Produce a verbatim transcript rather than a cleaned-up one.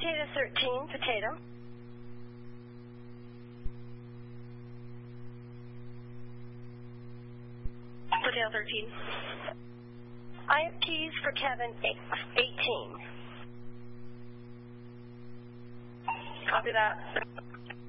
potato thirteen, potato. Potato thirteen. I have keys for Kevin, eighteen. Copy that.